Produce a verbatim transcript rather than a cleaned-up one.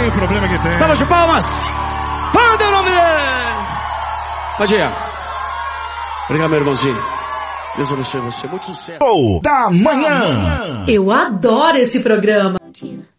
tem o problema que tem. Salva de palmas. Panda é o nome dele. Badinha. Obrigado, meu irmãozinho. Deus abençoe você. Muito sucesso. Oh, da manhã. Eu adoro esse programa.